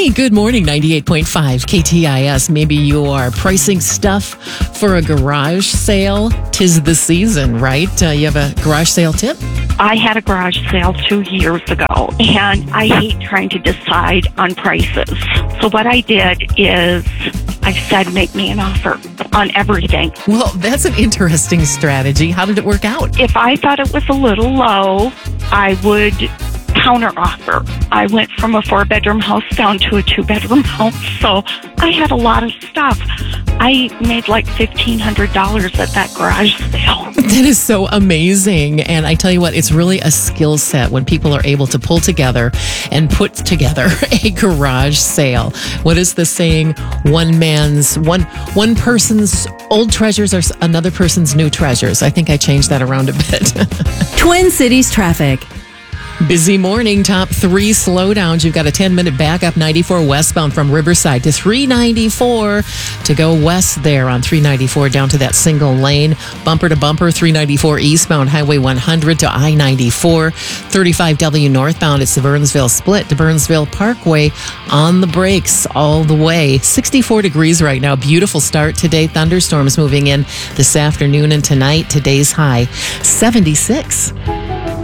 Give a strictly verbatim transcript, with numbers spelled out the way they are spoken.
Hey, good morning, ninety-eight point five K T I S. Maybe you are pricing stuff for a garage sale. Tis the season, right? Uh, you have a garage sale tip? I had a garage sale two years ago, and I hate trying to decide on prices. So what I did is I said, make me an offer on everything. Well, that's an interesting strategy. How did it work out? If I thought it was a little low, I would counter offer. I went from a four bedroom house down to a two bedroom house, so I had a lot of stuff. I made like fifteen hundred dollars at that garage sale. That is so amazing. And I tell you what, it's really a skill set when people are able to pull together and put together a garage sale. What is the saying? One man's, one, one person's old treasures are another person's new treasures. I think I changed that around a bit. Twin Cities traffic. Busy morning, top three slowdowns. You've got a ten-minute backup, ninety-four westbound from Riverside to three ninety-four to go west there on three ninety-four down to that single lane. Bumper to bumper, three ninety-four eastbound, Highway one hundred to I ninety-four. thirty-five W northbound, it's the Burnsville split to Burnsville Parkway on the brakes all the way. sixty-four degrees right now. Beautiful start today. Thunderstorms moving in this afternoon and tonight. Today's high, seventy-six.